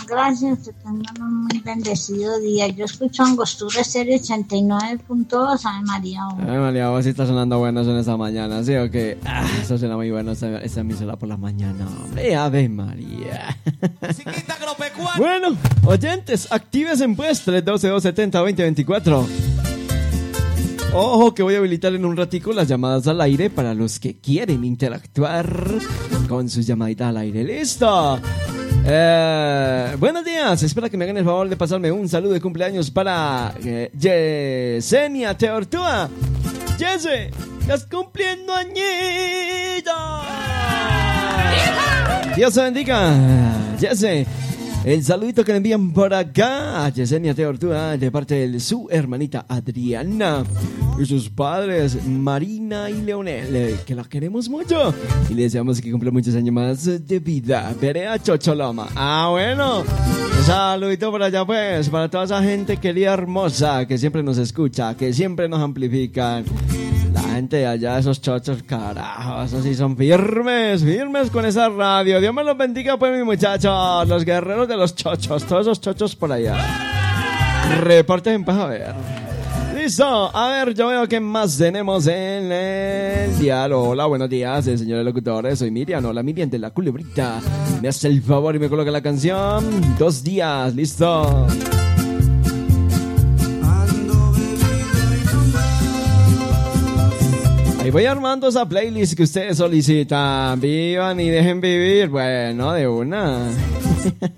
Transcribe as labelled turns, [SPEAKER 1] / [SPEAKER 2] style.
[SPEAKER 1] gracias, que tengan un muy bendecido día. Yo escucho Angostura Estéreo 89.2, Ave María.
[SPEAKER 2] Ave María, vos sí está sonando bueno en esta mañana, ¿sí o qué? Eso suena muy bueno, esta emisora por la mañana, hombre, Ave María. Bueno, oyentes, actívense pues, 312-270-2024. Ojo que voy a habilitar en un ratico las llamadas al aire para los que quieren interactuar con sus llamaditas al aire. ¡Listo! Buenos días, espero que me hagan el favor de pasarme un saludo de cumpleaños para Yesenia Teortúa. Yese, estás cumpliendo añitos. Dios te bendiga, Yese. El saludito que le envían por acá a Yesenia Teortúa de parte de su hermanita Adriana y sus padres Marina y Leonel, que la queremos mucho y le deseamos que cumpla muchos años más de vida. Perea Chocholoma. Bueno, un saludito por allá pues para toda esa gente querida hermosa que siempre nos escucha, que siempre nos amplifican. La gente de allá, esos chochos, carajo, esos sí son firmes con esa radio. Dios me los bendiga pues mis muchachos, los guerreros de los chochos, todos esos chochos por allá. Reporten pues a ver. Listo, a ver, yo veo que más tenemos en el diálogo. Hola, buenos días, señores locutores, soy Miriam, hola Miriam de la Culebrita. Me hace el favor y me coloca la canción 2 días, listo. Ahí voy armando esa playlist que ustedes solicitan. Vivan y dejen vivir. Bueno, de una.